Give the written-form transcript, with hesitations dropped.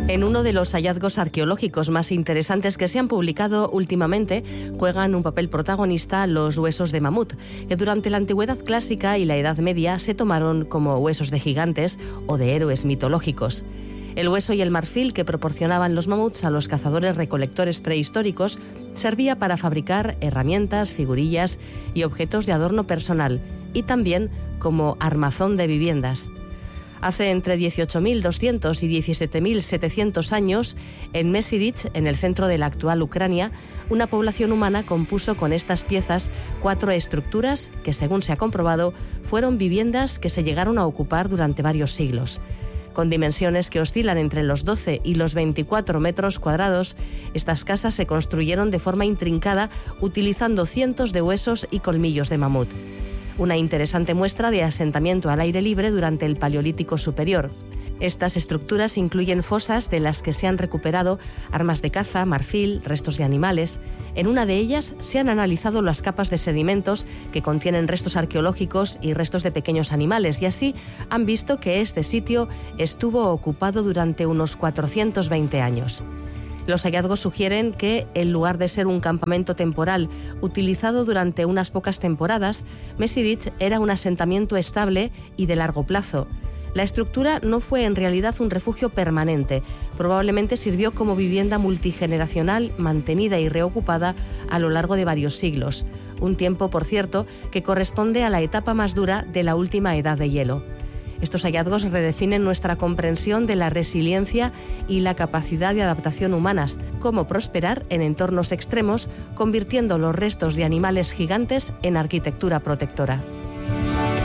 En uno de los hallazgos arqueológicos más interesantes que se han publicado últimamente, juegan un papel protagonista los huesos de mamut, que durante la Antigüedad clásica y la Edad Media se tomaron como huesos de gigantes o de héroes mitológicos. El hueso y el marfil que proporcionaban los mamuts a los cazadores-recolectores prehistóricos servía para fabricar herramientas, figurillas y objetos de adorno personal, y también como armazón de viviendas. Hace entre 18.200 y 17.700 años, en Mesidic, en el centro de la actual Ucrania, una población humana compuso con estas piezas 4 estructuras que, según se ha comprobado, fueron viviendas que se llegaron a ocupar durante varios siglos. Con dimensiones que oscilan entre los 12 y los 24 metros cuadrados, estas casas se construyeron de forma intrincada utilizando cientos de huesos y colmillos de mamut. Una interesante muestra de asentamiento al aire libre durante el Paleolítico Superior. Estas estructuras incluyen fosas de las que se han recuperado armas de caza, marfil, restos de animales. En una de ellas se han analizado las capas de sedimentos que contienen restos arqueológicos y restos de pequeños animales, y así han visto que este sitio estuvo ocupado durante unos 420 años. Los hallazgos sugieren que, en lugar de ser un campamento temporal utilizado durante unas pocas temporadas, Mesidic era un asentamiento estable y de largo plazo. La estructura no fue en realidad un refugio permanente, probablemente sirvió como vivienda multigeneracional mantenida y reocupada a lo largo de varios siglos, un tiempo, por cierto, que corresponde a la etapa más dura de la última edad de hielo. Estos hallazgos redefinen nuestra comprensión de la resiliencia y la capacidad de adaptación humanas, cómo prosperar en entornos extremos, convirtiendo los restos de animales gigantes en arquitectura protectora.